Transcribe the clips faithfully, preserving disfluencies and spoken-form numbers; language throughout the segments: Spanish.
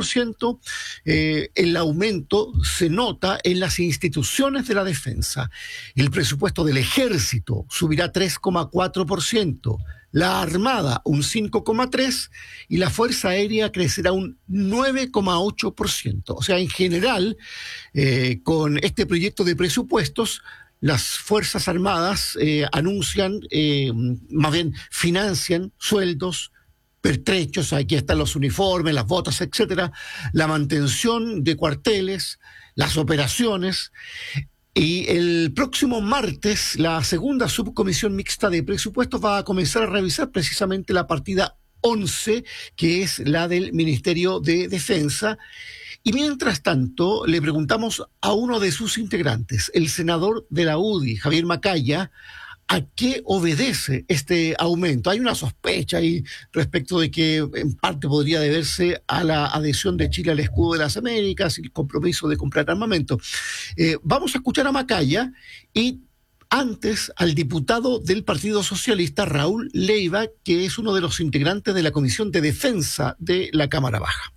ciento. Eh, el aumento se nota en las instituciones de la defensa. El presupuesto del ejército subirá tres coma cuatro por ciento. La Armada un cinco coma tres por ciento y la Fuerza Aérea crecerá un nueve coma ocho por ciento. O sea, en general, eh, con este proyecto de presupuestos, las Fuerzas Armadas eh, anuncian, eh, más bien financian sueldos, pertrechos, aquí están los uniformes, las botas, etcétera, la mantención de cuarteles, las operaciones. Y el próximo martes, la segunda subcomisión mixta de presupuestos va a comenzar a revisar precisamente la partida once, que es la del Ministerio de Defensa. Y mientras tanto, le preguntamos a uno de sus integrantes, el senador de la U D I, Javier Macaya, ¿a qué obedece este aumento? Hay una sospecha ahí respecto de que en parte podría deberse a la adhesión de Chile al escudo de las Américas y el compromiso de comprar armamento. Eh, vamos a escuchar a Macaya y antes al diputado del Partido Socialista, Raúl Leiva, que es uno de los integrantes de la Comisión de Defensa de la Cámara Baja.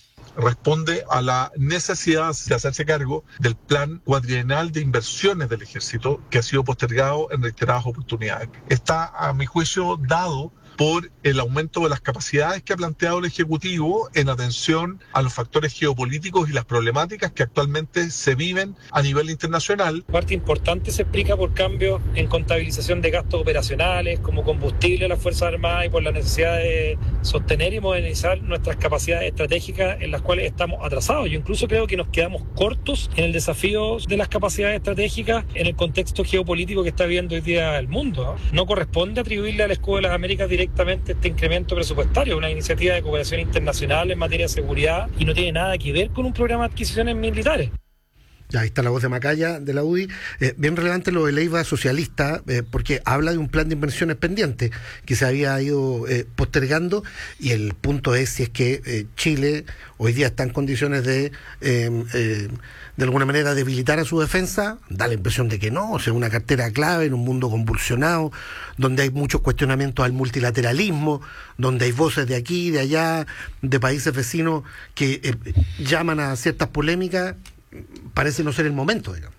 Responde a la necesidad de hacerse cargo del plan cuadrienal de inversiones del ejército que ha sido postergado en reiteradas oportunidades. Está, a mi juicio, dado por el aumento de las capacidades que ha planteado el Ejecutivo en atención a los factores geopolíticos y las problemáticas que actualmente se viven a nivel internacional. Parte importante se explica por cambios en contabilización de gastos operacionales, como combustible a las Fuerzas Armadas y por la necesidad de sostener y modernizar nuestras capacidades estratégicas en las cuales estamos atrasados. Yo incluso creo que nos quedamos cortos en el desafío de las capacidades estratégicas en el contexto geopolítico que está viviendo hoy día el mundo. No corresponde atribuirle al escudo de las Américas directamente este incremento presupuestario, una iniciativa de cooperación internacional en materia de seguridad y no tiene nada que ver con un programa de adquisiciones militares. Ya, ahí está la voz de Macaya, de la U D I. Eh, bien relevante lo de Leiva socialista, eh, porque habla de un plan de inversiones pendiente que se había ido eh, postergando, y el punto es si es que eh, Chile hoy día está en condiciones de, eh, eh, de alguna manera, debilitar a su defensa. Da la impresión de que no, o sea, una cartera clave en un mundo convulsionado, donde hay muchos cuestionamientos al multilateralismo, donde hay voces de aquí y de allá, de países vecinos que eh, llaman a ciertas polémicas. Parece no ser el momento, digamos.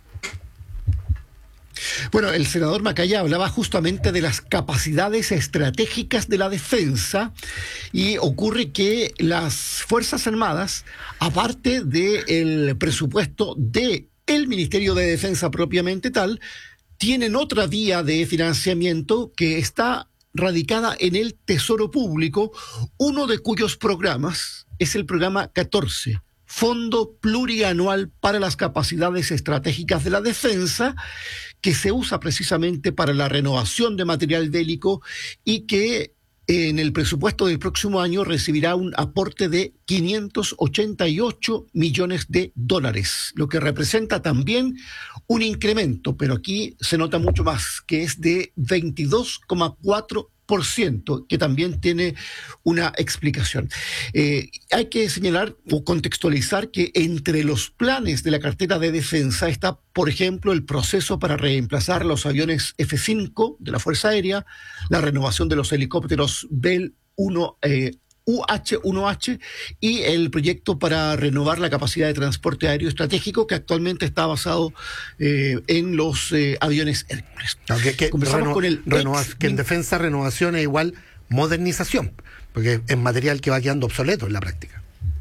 Bueno, el senador Macaya hablaba justamente de las capacidades estratégicas de la defensa, y ocurre que las Fuerzas Armadas, aparte del presupuesto del Ministerio de Defensa propiamente tal, tienen otra vía de financiamiento que está radicada en el Tesoro Público, uno de cuyos programas es el programa catorce. Fondo Plurianual para las Capacidades Estratégicas de la Defensa, que se usa precisamente para la renovación de material bélico y que en el presupuesto del próximo año recibirá un aporte de quinientos ochenta y ocho millones de dólares, lo que representa también un incremento, pero aquí se nota mucho más, que es de veintidós coma cuatro por ciento, que también tiene una explicación. Eh, hay que señalar o contextualizar que entre los planes de la cartera de defensa está, por ejemplo, el proceso para reemplazar los aviones F cinco de la Fuerza Aérea, la renovación de los helicópteros Bell uno, eh, U H uno H y el proyecto para renovar la capacidad de transporte aéreo estratégico, que actualmente está basado eh, en los eh, aviones Hércules. No, que, que, reno, con el renova, ex, que en defensa renovación es igual modernización, porque es material que va quedando obsoleto en la práctica.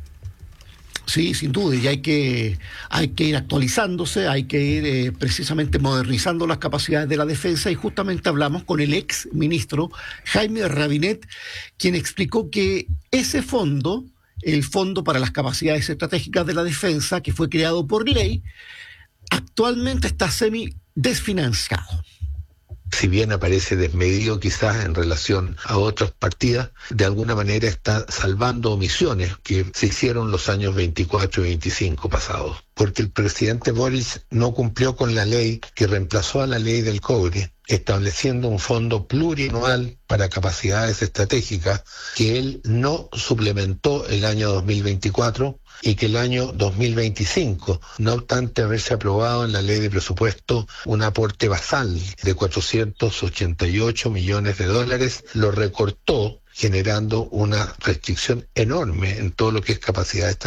Sí, sin duda, y hay que, hay que ir actualizándose, hay que ir eh, precisamente modernizando las capacidades de la defensa, y justamente hablamos con el ex ministro Jaime Rabinet, quien explicó que ese fondo, el Fondo para las Capacidades Estratégicas de la Defensa, que fue creado por ley, actualmente está semi desfinanciado. Si bien aparece desmedido quizás en relación a otras partidas, de alguna manera está salvando omisiones que se hicieron los años veinticuatro y veinticinco pasados. Porque el presidente Boric no cumplió con la ley que reemplazó a la ley del cobre, estableciendo un fondo plurianual para capacidades estratégicas que él no suplementó el año dos mil veinticuatro y que el año dos mil veinticinco, no obstante haberse aprobado en la ley de presupuesto un aporte basal de cuatrocientos ochenta y ocho millones de dólares, lo recortó, generando una restricción enorme en todo lo que es capacidad